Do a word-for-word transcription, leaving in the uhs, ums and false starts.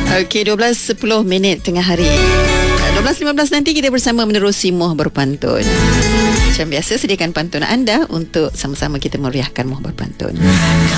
Okey, dua belas sepuluh minit tengah hari. dua belas lima belas nanti kita bersama menerusi Muh Berpantun. Macam biasa, sediakan pantun anda untuk sama-sama kita meriahkan Muh Berpantun.